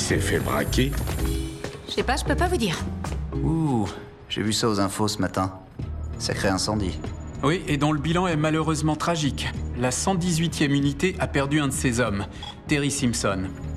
s'est fait braquer? Je sais pas, je peux pas vous dire. Ouh, j'ai vu ça aux infos ce matin. Sacré incendie. Oui, et dont le bilan est malheureusement tragique. La 118e unité a perdu un de ses hommes, Terry Simpson.